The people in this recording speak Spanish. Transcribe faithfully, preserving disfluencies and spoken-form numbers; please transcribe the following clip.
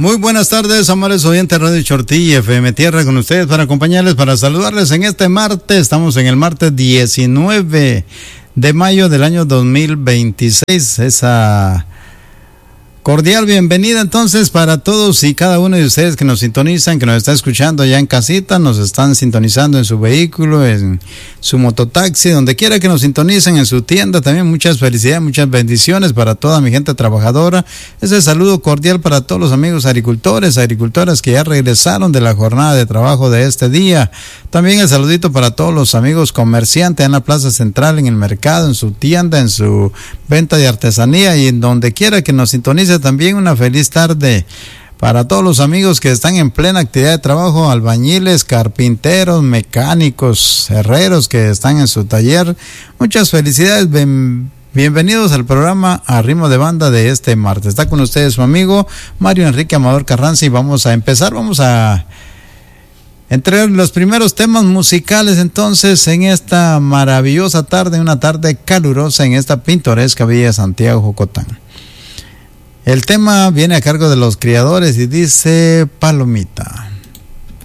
Muy buenas tardes, amables oyentes de Radio Chortí F M Tierra, con ustedes para acompañarles, para saludarles en este martes. Estamos en el martes diecinueve de mayo del año dos mil veintiséis. Esa cordial bienvenida entonces para todos y cada uno de ustedes que nos sintonizan, que nos están escuchando ya en casita, nos están sintonizando en su vehículo, en su mototaxi, donde quiera que nos sintonicen, en su tienda. También muchas felicidades, muchas bendiciones para toda mi gente trabajadora. Ese saludo cordial para todos los amigos agricultores, agricultoras que ya regresaron de la jornada de trabajo de este día. También el saludito para todos los amigos comerciantes en la plaza central, en el mercado, en su tienda, en su venta de artesanía y en donde quiera que nos sintonice. También una feliz tarde para todos los amigos que están en plena actividad de trabajo, albañiles, carpinteros, mecánicos, herreros que están en su taller. Muchas felicidades, bien, bienvenidos al programa A Ritmo de Banda de este martes. Está con ustedes su amigo Mario Enrique Amador Carranza y vamos a empezar, vamos a entre los primeros temas musicales entonces en esta maravillosa tarde, una tarde calurosa en esta pintoresca villa de Santiago, Jocotán. El tema viene a cargo de Los Criadores y dice Palomita.